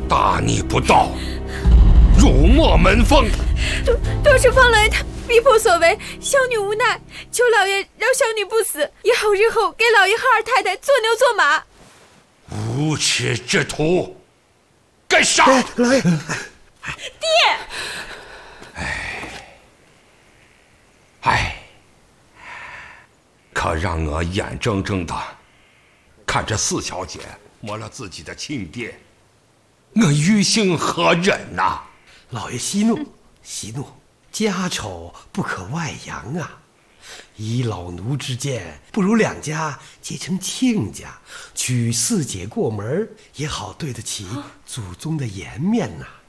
大逆不道，辱没门风。 都是方老爷他逼迫所为，小女无奈，求老爷饶小女不死，也好日后给老爷和二太太做牛做马。 无耻之徒，该杀！ 老爷， 爹！ 可让我眼睁睁的看着四小姐摸了自己的亲爹，我于心何忍呐！ 老爷息怒，息怒，家丑不可外扬啊！以老奴之见，不如两家结成亲家，娶四姐过门，也好对得起祖宗的颜面呐。